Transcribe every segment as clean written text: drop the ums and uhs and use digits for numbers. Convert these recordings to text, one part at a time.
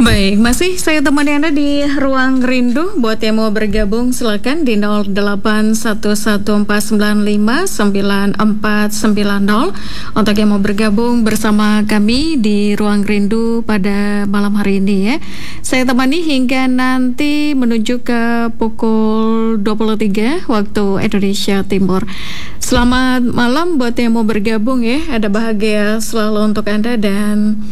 Baik, masih saya temani Anda di Ruang Rindu. Buat yang mau bergabung silakan di 0811495940 untuk yang mau bergabung bersama kami di Ruang Rindu pada malam hari ini ya. Saya temani hingga nanti menuju ke pukul 23 waktu Indonesia Timur. Selamat malam buat yang mau bergabung ya. Ada bahagia selalu untuk Anda dan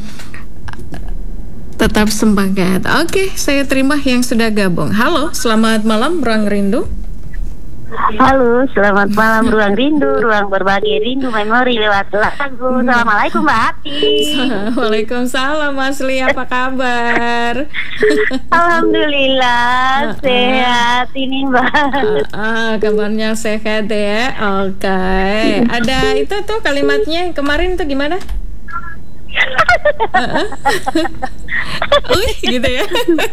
tetap semangat. Oke, saya terima yang sudah gabung. Halo, selamat malam Ruang Rindu. Halo, selamat malam Ruang Rindu, ruang berbagi rindu memori lewat lagu. Assalamualaikum Mbak Ati. Waalaikumsalam Mas Lia, apa kabar? Alhamdulillah sehat ini Mbak. Kabarnya sehat ya. Oke. Ada itu tuh kalimatnya kemarin tuh gimana? Gitu ya.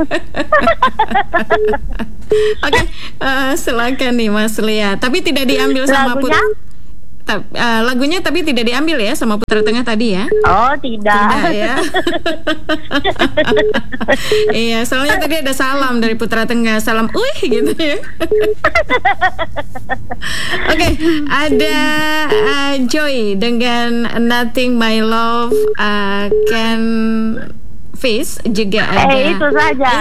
Oke, silakan nih Mas Lia. Tapi tidak diambil sama Putra. Lagunya tapi tidak diambil ya sama Putra Tengah tadi ya? Oh tidak ya. Iya, soalnya tadi ada salam dari Putra Tengah, salam gitu ya. Oke, ada Joy dengan Nothing My Love Can Face juga ada. Itu saja.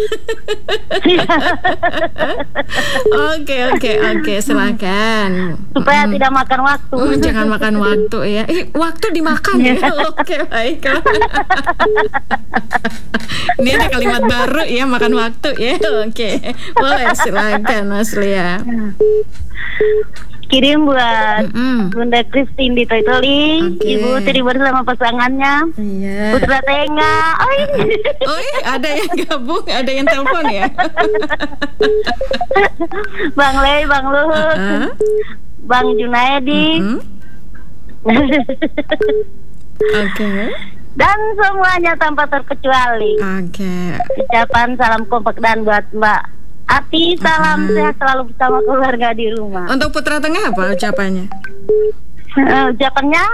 Oke, silakan. Supaya tidak makan waktu. Jangan makan waktu ya. Waktu dimakan ya. Oke, baik. Ini ada kalimat baru ya, makan waktu ya. Oke, boleh silakan Mas Lia. Kirim buat Bunda Christine di Toitoli, Ibu Tri bersama pasangannya, Putra Tengah. Ada yang gabung, ada yang telepon ya. Bang Lei, Bang Luhut, Bang Junaedi. Dan semuanya tanpa terkecuali. Ucapan salam kompak dan buat Mbak Ati, salam sehat selalu bersama keluarga di rumah. Untuk Putra Tengah apa ucapannya? Ucapannya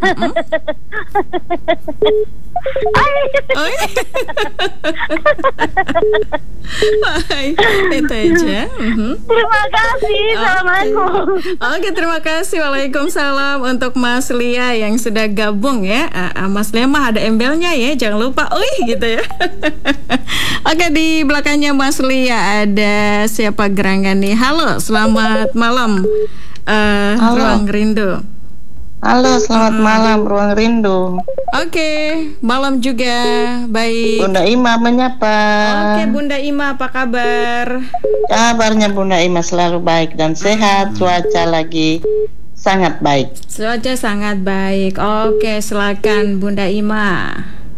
itu aja. Terima kasih. Assalamualaikum. Oke, terima kasih. Waalaikumsalam untuk Mas Lia yang sudah gabung ya. Mas Lia mah ada embelnya ya, jangan lupa. Gitu ya. Oke, di belakangnya Mas Lia ada siapa gerangan nih? Halo, selamat malam. Ruang Rindu. Halo, selamat malam Ruang Rindu. Oke, malam juga. Baik. Bunda Ima menyapa. Oke, Bunda Ima apa kabar? Kabarnya Bunda Ima selalu baik dan sehat. Cuaca lagi sangat baik. Cuaca sangat baik. Oke, silakan Bunda Ima.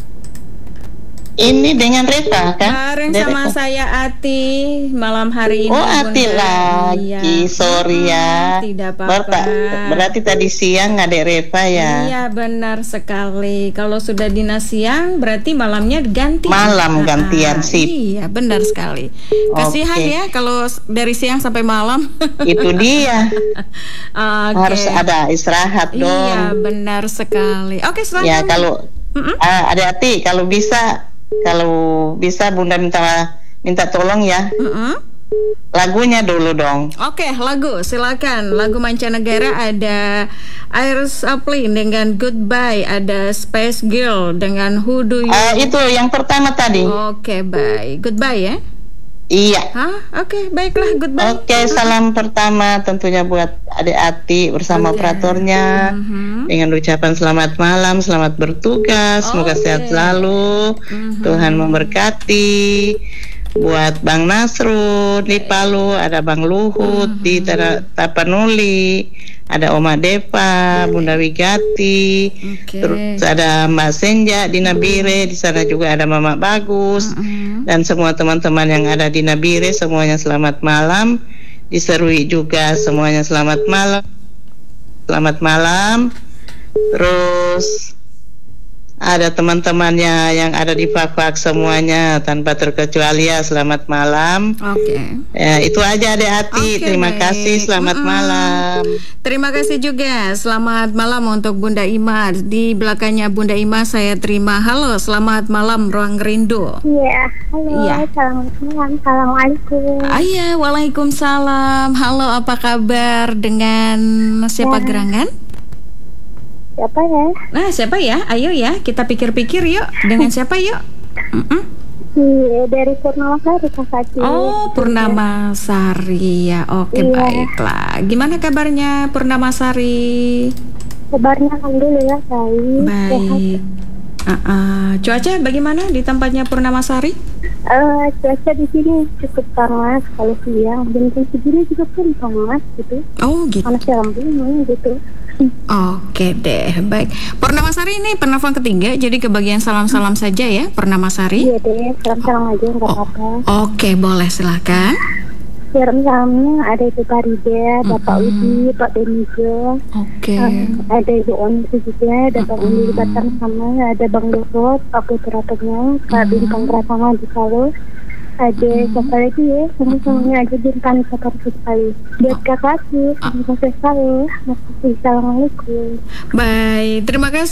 Ini dengan Reva kan? Bareng sama saya Ati malam hari ini. Oh, Ati lagi, sorry ya. Tidak apa-apa. Berarti tadi siang adek Reva ya? Iya, benar sekali. Kalau sudah dinas siang berarti malamnya ganti. Malam gantian sip. Iya, benar sekali. Kasihan ya kalau dari siang sampai malam. Itu dia. Harus ada istirahat dong. Iya, benar sekali. Oke, silakan. Ya, kalau adek Ati kalau bisa Bunda minta tolong ya. Lagunya dulu dong. Oke, lagu silakan. Lagu mancanegara ada Iris Aplin dengan Goodbye, ada Space Girl dengan Who Do You. Itu yang pertama tadi. Oke, baik. Goodbye ya. Iya. Oke, baiklah, Goodbye. Oke, salam pertama tentunya buat adik Ati bersama operatornya dengan ucapan selamat malam, selamat bertugas, semoga sehat selalu, Tuhan memberkati. Buat Bang Nasrud di Palu, ada Bang Luhut di Tapanuli, ada Oma Depa, Bunda Wigati, terus ada Mbak Senja di Nabire, di sana juga ada Mama Bagus, dan semua teman-teman yang ada di Nabire semuanya selamat malam. Di Serui juga semuanya selamat malam. Selamat malam. Terus ada teman-temannya yang ada di Fak-Fak semuanya tanpa terkecuali ya, selamat malam. Oke. Ya, itu aja Adik Ati. Terima kasih, selamat malam. Terima kasih juga. Selamat malam untuk Bunda Ima. Di belakangnya Bunda Ima saya terima. Halo, selamat malam Ruang Rindu. Iya, halo. Iya. Selamat malam. Assalamualaikum. Iya, waalaikumsalam. Halo, apa kabar dengan siapa gerangan? Siapa ya? Nah, siapa ya? Ayo ya, kita pikir-pikir yuk. Dengan siapa yuk? Dari Purnamasari, Kak. Oh, Purnamasari ya. Oke, Iya. baiklah. Gimana kabarnya Purnamasari? Kabarnya alhamdulillah baik. Baik. Cuaca bagaimana di tempatnya Purnamasari? Cuaca di sini cukup panas kalau siang, dan segini juga pun panas gitu. Oh, gitu. Panas alhamdulillah gitu. Oke deh, baik. Purnamasari ini penelpon ketiga, jadi kebagian salam-salam saja ya, Purnamasari. Iya deh, salam-salam aja nggak apa-apa. Oke, boleh silakan. Salam-salamnya ada Ibu Parida, Bapak Udi, Pak Benijo. Oke. Ada Ibu Onsi juga, ada Bang Udi Batam sama, ada Bang Dorot, Pak Putra Tengah, Pak Bintang Pratama di Salo. Ada siapa lagi ya? Semuanya ada Bintang Sabar sekali. Buat Kakak sih, terima kasih sekali. Assalamualaikum. Baik, terima kasih.